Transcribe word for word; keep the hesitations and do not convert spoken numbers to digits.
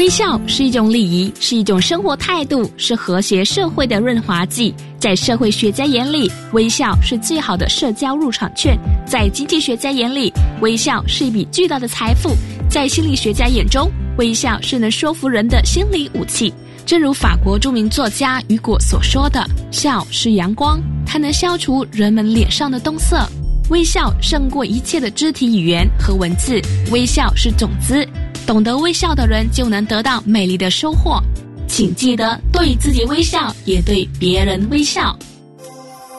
微笑是一种礼仪，是一种生活态度，是和谐社会的润滑剂。在社会学家眼里，微笑是最好的社交入场券；在经济学家眼里，微笑是一笔巨大的财富；在心理学家眼中，微笑是能说服人的心理武器。正如法国著名作家雨果所说的，笑是阳光，它能消除人们脸上的冬色。微笑胜过一切的肢体语言和文字，微笑是种子，懂得微笑的人就能得到美丽的收获。请记得对自己微笑，也对别人微笑。